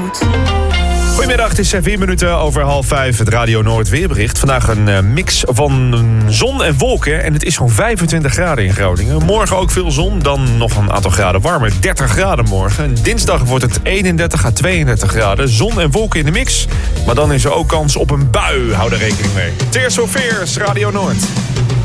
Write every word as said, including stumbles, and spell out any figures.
Zandvoort. Goedemiddag, het is vier minuten over half vijf. Het Radio Noord weerbericht. Vandaag een uh, mix van zon en wolken. En het is zo'n vijfentwintig graden in Groningen. Morgen ook veel zon, dan nog een aantal graden warmer. dertig graden morgen. En dinsdag wordt het eenendertig à tweeëndertig graden. Zon en wolken in de mix. Maar dan is er ook kans op een bui. Hou daar rekening mee. Tears for Fears, Radio Noord.